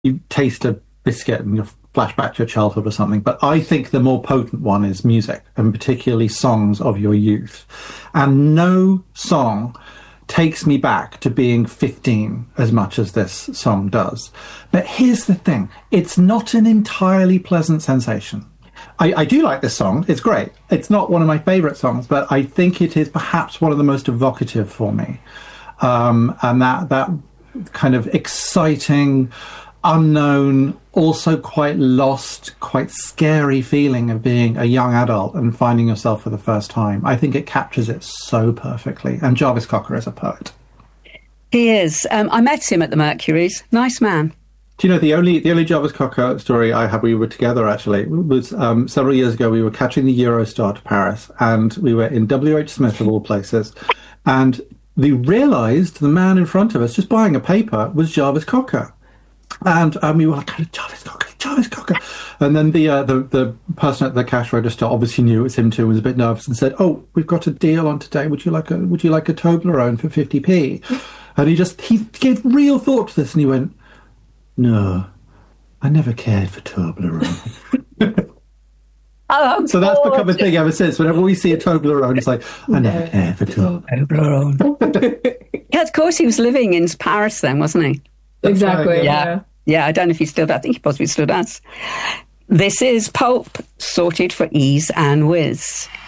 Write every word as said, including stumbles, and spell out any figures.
you taste a biscuit and you flash back to your childhood or something. But I think the more potent one is music, and particularly songs of your youth. And no song takes me back to being fifteen as much as this song does. But here's the thing. It's not an entirely pleasant sensation. I, I do like this song. It's great. It's not one of my favourite songs, but I think it is perhaps one of the most evocative for me. Um, and that that kind of exciting, unknown, also quite lost, quite scary feeling of being a young adult and finding yourself for the first time. I think it captures it so perfectly. And Jarvis Cocker is a poet. He is. Um, I met him at the Mercury's. Nice man. Do you know, the only the only Jarvis Cocker story I had, we were together actually, was um, several years ago. We were catching the Eurostar to Paris, and we were in W H Smith of all places. And we realised the man in front of us, just buying a paper, was Jarvis Cocker. And um, we were like, Jarvis Cocker, Jarvis Cocker. And then the, uh, the the person at the cash register obviously knew it was him too, was a bit nervous, and said, "Oh, we've got a deal on today. Would you like a Would you like a Toblerone for fifty p?" And he just he gave real thought to this, and he went, "No, I never cared for Toblerone." Oh, so that's become a thing ever since. Whenever we see a Toblerone, it's like, I never cared for Toblerone. Yeah, of course, he was living in Paris then, wasn't he? That's exactly. Right, yeah. yeah. Yeah, I don't know if he still does. I think he possibly still does. This is Pulp, sorted for ease and whiz.